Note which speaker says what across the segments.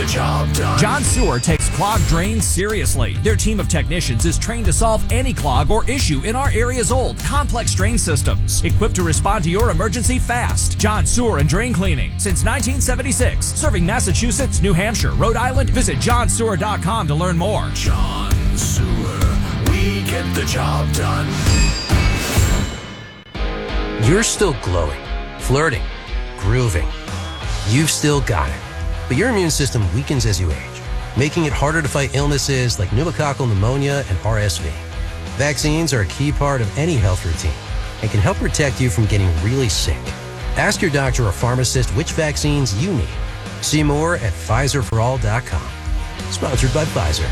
Speaker 1: the job done.
Speaker 2: John Sewer takes clog drains seriously. Their team of technicians is trained to solve any clog or issue in our area's old, complex drain systems. Equipped to respond to your emergency fast. John Sewer and Drain Cleaning. Since 1976. Serving Massachusetts, New Hampshire, Rhode Island. Visit johnsewer.com to learn more.
Speaker 1: John Sewer. We get the job done.
Speaker 3: You're still glowing, flirting, grooving. You've still got it. But your immune system weakens as you age, making it harder to fight illnesses like pneumococcal pneumonia and RSV. Vaccines are a key part of any health routine and can help protect you from getting really sick. Ask your doctor or pharmacist which vaccines you need. See more at PfizerForAll.com. Sponsored by Pfizer.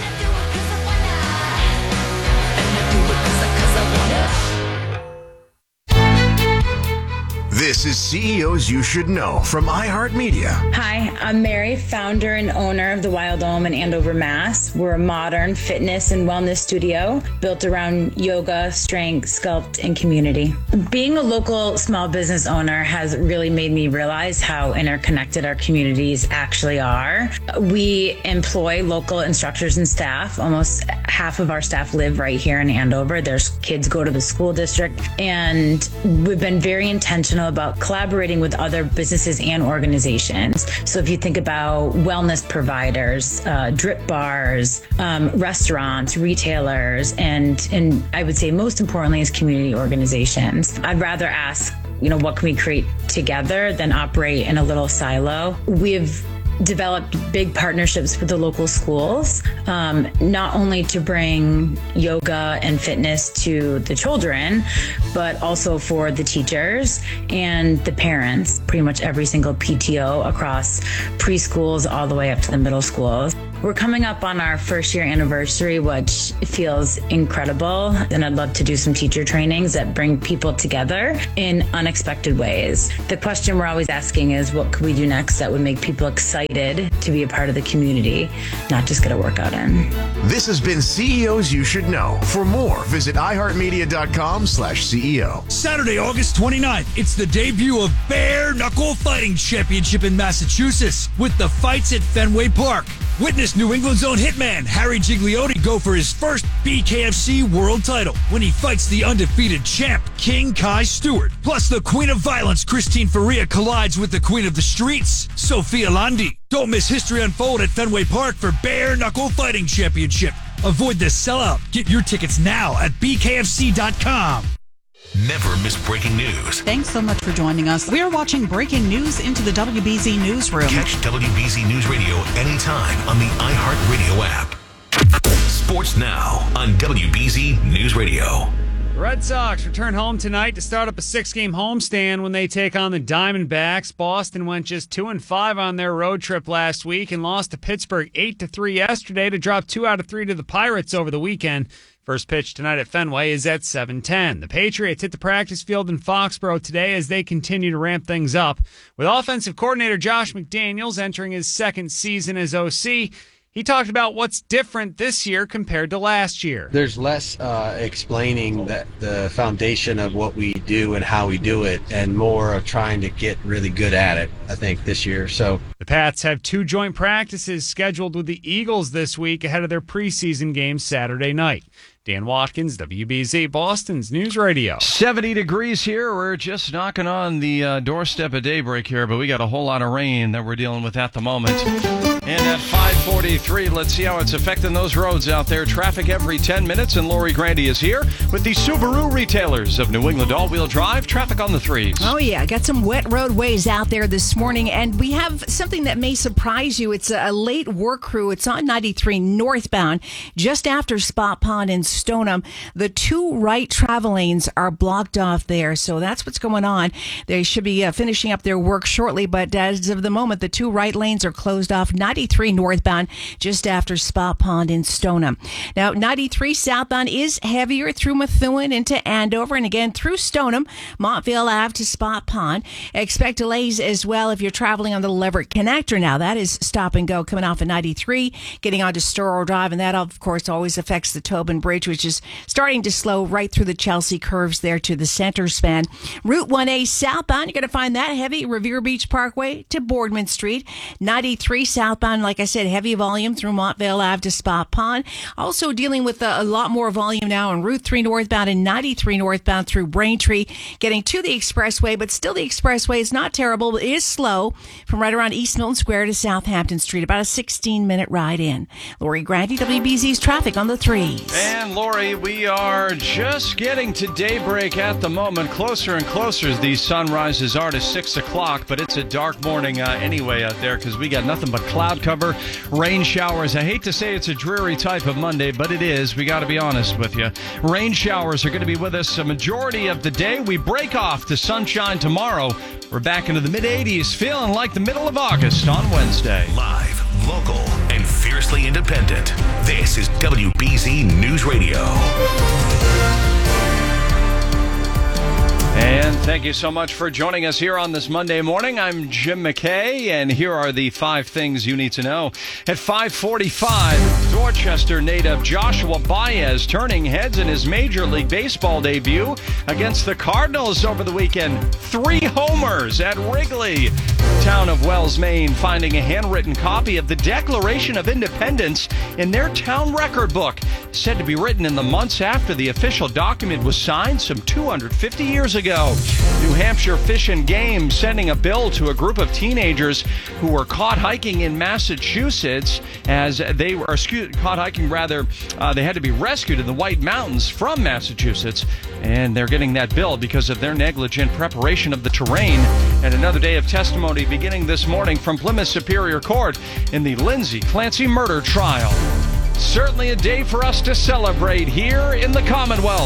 Speaker 1: This is CEOs You Should Know from iHeartMedia.
Speaker 4: Hi, I'm Mary, founder and owner of the Wild Home in Andover, Mass. We're a modern fitness and wellness studio built around yoga, strength, sculpt, and community. Being a local small business owner has really made me realize how interconnected our communities actually are. We employ local instructors and staff. Almost half of our staff live right here in Andover. Their kids go to the school district, and we've been very intentional about collaborating with other businesses and organizations. So if you think about wellness providers, drip bars, restaurants, retailers, and I would say most importantly is community organizations. I'd rather ask, what can we create together than operate in a little silo? We've developed big partnerships with the local schools, not only to bring yoga and fitness to the children, but also for the teachers and the parents, pretty much every single PTO across preschools all the way up to the middle schools. We're coming up on our first year anniversary, which feels incredible. And I'd love to do some teacher trainings that bring people together in unexpected ways. The question we're always asking is, what could we do next that would make people excited to be a part of the community, not just get a workout in?
Speaker 1: This has been CEOs You Should Know. For more, visit iHeartMedia.com/CEO.
Speaker 5: Saturday, August 29th, it's the debut of Bare Knuckle Fighting Championship in Massachusetts with the fights at Fenway Park. Witness New England's own hitman Harry Gigliotti go for his first BKFC world title when he fights the undefeated champ King Kai Stewart. Plus, the Queen of Violence Christine Faria collides with the Queen of the Streets, Sophia Landi. Don't miss history unfold at Fenway Park for Bare Knuckle Fighting Championship. Avoid the sellout. Get your tickets now at BKFC.com.
Speaker 6: Never miss breaking news.
Speaker 7: Thanks so much for joining us. We are watching breaking news into the WBZ Newsroom.
Speaker 6: Catch WBZ News Radio anytime on the iHeartRadio app. Sports Now on WBZ News Radio.
Speaker 8: The Red Sox return home tonight to start up a 6-game homestand when they take on the Diamondbacks. Boston went just 2-5 on their road trip last week and lost to Pittsburgh 8-3 yesterday to drop 2 out of 3 to the Pirates over the weekend. First pitch tonight at Fenway is at 7:10. The Patriots hit the practice field in Foxborough today as they continue to ramp things up. With offensive coordinator Josh McDaniels entering his second season as OC, he talked about what's different this year compared to last year.
Speaker 9: There's less explaining the foundation of what we do and how we do it, and more of trying to get really good at it, I think, this year. So
Speaker 8: the Pats have 2 joint practices scheduled with the Eagles this week ahead of their preseason game Saturday night. Dan Watkins, WBZ, Boston's News Radio.
Speaker 10: 70 degrees here. We're just knocking on the doorstep of daybreak here, but we got a whole lot of rain that we're dealing with at the moment. And at 5:43, let's see how it's affecting those roads out there. Traffic every 10 minutes, and Lori Grandy is here with the Subaru retailers of New England all-wheel drive. Traffic on the 3s.
Speaker 11: Oh, yeah. Got some wet roadways out there this morning, and we have something that may surprise you. It's a late work crew. It's on 93 northbound, just after Spot Pond in Stoneham. The 2 right travel lanes are blocked off there, so that's what's going on. They should be finishing up their work shortly, but as of the moment, the 2 right lanes are closed off. 93 northbound, just after Spot Pond in Stoneham. Now, 93 southbound is heavier through Methuen into Andover, and again through Stoneham, Montville Ave to Spot Pond. Expect delays as well if you're traveling on the Leverett Connector. Now, that is stop and go coming off of 93, getting onto Storrow Drive, and that, of course, always affects the Tobin Bridge. Bridge, which is starting to slow right through the Chelsea curves there to the center span. Route 1A southbound, you're going to find that heavy Revere Beach Parkway to Boardman Street. 93 southbound, like I said, heavy volume through Montvale Ave to Spot Pond. Also dealing with a lot more volume now on Route 3 northbound and 93 northbound through Braintree, getting to the expressway, but still the expressway is not terrible. It is slow from right around East Milton Square to Southampton Street, about a 16-minute ride in. Lori Grandy, WBZ's traffic on the 3s.
Speaker 10: And Lori, we are just getting to daybreak at the moment, closer and closer as these sunrises are to 6 o'clock, but it's a dark morning anyway out there because we got nothing but cloud cover, rain showers. I hate to say it's a dreary type of Monday, but it is. We got to be honest with you. Rain showers are going to be with us a majority of the day. We break off to sunshine tomorrow. We're back into the mid-80s, feeling like the middle of August on Wednesday.
Speaker 6: Live, local, and fiercely independent. This is WBZ News Radio.
Speaker 10: And thank you so much for joining us here on this Monday morning. I'm Jim McKay, and here are the 5 things you need to know. At 5:45, Dorchester native Joshua Baez turning heads in his Major League Baseball debut against the Cardinals over the weekend. 3 homers at Wrigley. Town of Wells, Maine, finding a handwritten copy of the Declaration of Independence in their town record book, said to be written in the months after the official document was signed some 250 years ago. New Hampshire Fish and Game sending a bill to a group of teenagers who were caught hiking in Massachusetts as they were caught hiking, they had to be rescued in the White Mountains from Massachusetts, and they're getting that bill because of their negligent preparation of the terrain. And another day of testimony beginning this morning from Plymouth Superior Court in the Lindsay Clancy murder trial. Certainly a day for us to celebrate here in the Commonwealth.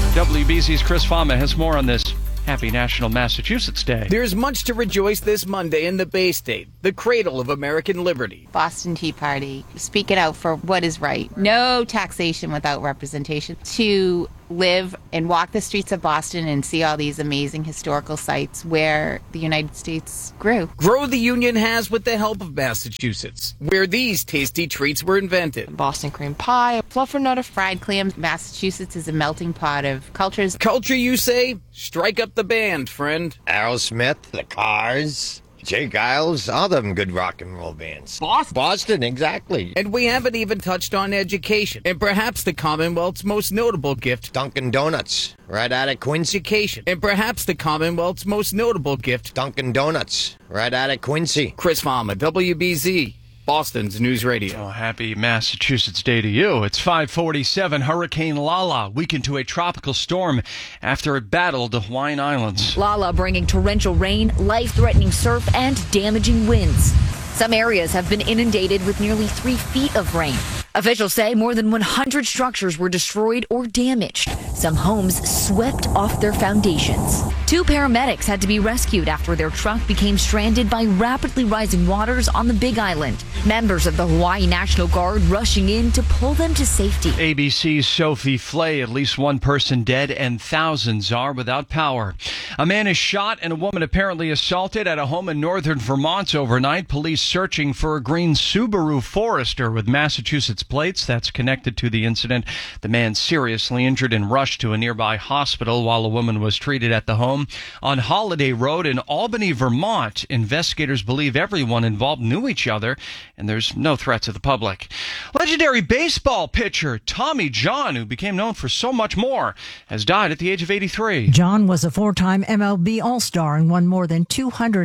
Speaker 10: WBZ's Chris Fama has more on this. Happy National Massachusetts Day.
Speaker 12: There's much to rejoice this Monday in the Bay State, the cradle of American liberty.
Speaker 13: Boston Tea Party, speaking out for what is right. No taxation without representation. To live and walk the streets of Boston and see all these amazing historical sites where the United States grew.
Speaker 12: Grow the Union has with the help of Massachusetts, where these tasty treats were invented.
Speaker 13: Boston cream pie, fluffernutter, fried clams. Massachusetts is a melting pot of cultures.
Speaker 12: Culture, you say? Strike up the band, friend.
Speaker 14: Aerosmith, the Cars, Jay Giles, all them good rock and roll bands. Boston, exactly.
Speaker 12: And we haven't even touched on education, and perhaps the Commonwealth's most notable gift.
Speaker 14: Dunkin' Donuts, right out of Quincy.
Speaker 12: Education, and perhaps the Commonwealth's most notable gift.
Speaker 14: Dunkin' Donuts, right out of Quincy.
Speaker 12: Chris Fama, WBZ. Boston's News Radio.
Speaker 10: Oh, happy Massachusetts Day to you. It's 5:47. Hurricane Lala weakened to a tropical storm after it battled the Hawaiian Islands.
Speaker 15: Lala bringing torrential rain, life-threatening surf, and damaging winds. Some areas have been inundated with nearly 3 feet of rain. Officials say more than 100 structures were destroyed or damaged. Some homes swept off their foundations. 2 paramedics had to be rescued after their truck became stranded by rapidly rising waters on the Big Island. Members of the Hawaii National Guard rushing in to pull them to safety.
Speaker 10: ABC's Sophie Flay, at least 1 person dead and thousands are without power. A man is shot and a woman apparently assaulted at a home in northern Vermont overnight. Police searching for a green Subaru Forester with Massachusetts plates. That's connected to the incident. The man seriously injured and rushed to a nearby hospital while a woman was treated at the home. On Holiday Road in Albany, Vermont, investigators believe everyone involved knew each other and there's no threat to the public. Legendary baseball pitcher Tommy John, who became known for so much more, has died at the age of 83.
Speaker 16: John was a 4-time MLB All-Star and won more than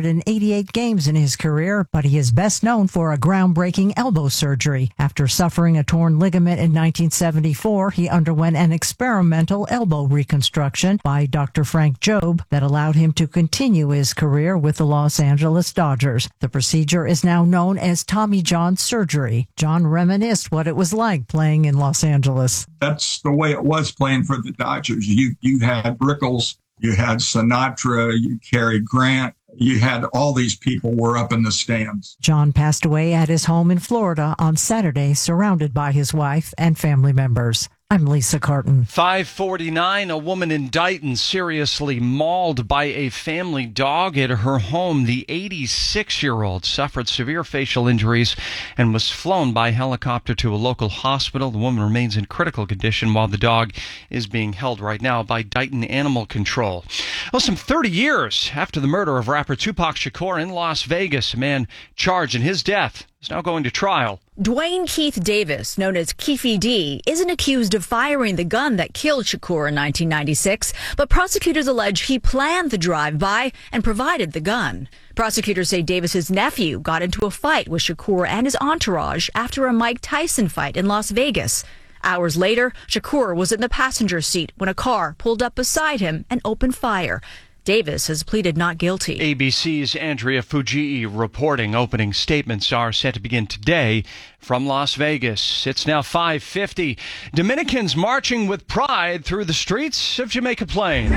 Speaker 16: 288 games in his career, but he is best known for a groundbreaking elbow surgery. After suffering a torn ligament in 1974, he underwent an experimental elbow reconstruction by Dr. Frank Jobe that allowed him to continue his career with the Los Angeles Dodgers. The procedure is now known as Tommy John surgery. John reminisced what it was like playing in Los Angeles.
Speaker 17: That's the way it was playing for the Dodgers. You had Rickles, you had Sinatra, you Cary Grant. You had all these people were up in the stands.
Speaker 16: John passed away at his home in Florida on Saturday, surrounded by his wife and family members. I'm Lisa Carton.
Speaker 10: 5:49, a woman in Dighton seriously mauled by a family dog at her home. The 86-year-old suffered severe facial injuries and was flown by helicopter to a local hospital. The woman remains in critical condition while the dog is being held right now by Dighton Animal Control. Well, some 30 years after the murder of rapper Tupac Shakur in Las Vegas, a man charged in his death is now going to trial.
Speaker 15: Dwayne Keith Davis, known as Keefy D, isn't accused of firing the gun that killed Shakur in 1996, but prosecutors allege he planned the drive-by and provided the gun. Prosecutors say Davis's nephew got into a fight with Shakur and his entourage after a Mike Tyson fight in Las Vegas. Hours later, Shakur was in the passenger seat when a car pulled up beside him and opened fire. Davis has pleaded not guilty.
Speaker 10: ABC's Andrea Fujii reporting. Opening statements are set to begin today from Las Vegas. It's now 5:50. Dominicans marching with pride through the streets of Jamaica Plain.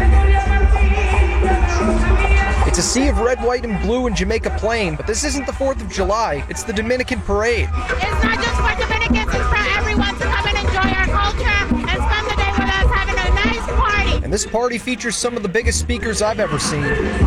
Speaker 18: It's a sea of red, white, and blue in Jamaica Plain, but this isn't the 4th of July. It's the Dominican Parade.
Speaker 19: It's not just for Dominicans, it's for everyone to come and enjoy our culture and spend the day with us having a nice party.
Speaker 18: And this party features some of the biggest speakers I've ever seen.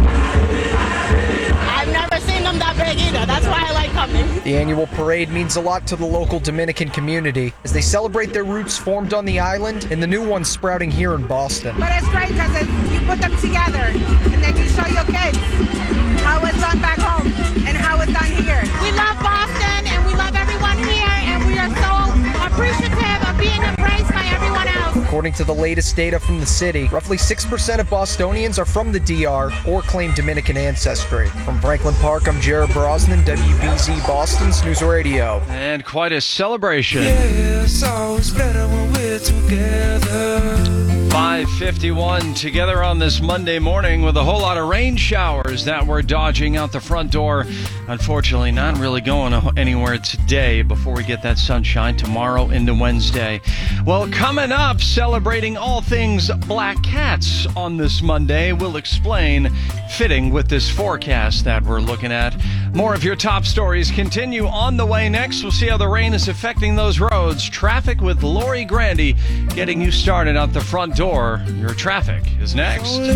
Speaker 19: I've never seen them that big either. That's why I like coming.
Speaker 18: The annual parade means a lot to the local Dominican community as they celebrate their roots formed on the island and the new ones sprouting here in Boston.
Speaker 20: But it's great because you put them together and then you show your kids how it's done back home and how it's done here.
Speaker 19: We love Boston and we love everyone here and we are so appreciative of being embraced by everyone else.
Speaker 18: According to the latest data from the city, roughly 6% of Bostonians are from the DR or claim Dominican ancestry. From Franklin Park, I'm Jared Brosnan, WBZ Boston's News Radio.
Speaker 10: And quite a celebration.
Speaker 1: Yeah, it's always better when we're together.
Speaker 10: 5:51 together on this Monday morning with a whole lot of rain showers that were dodging out the front door. Unfortunately, not really going anywhere today before we get that sunshine tomorrow into Wednesday. Well, coming up, celebrating all things black cats on this Monday. We'll explain, fitting with this forecast that we're looking at. More of your top stories continue on the way next. We'll see how the rain is affecting those roads. Traffic with Lori Grandy getting you started out the front door. Your traffic is next.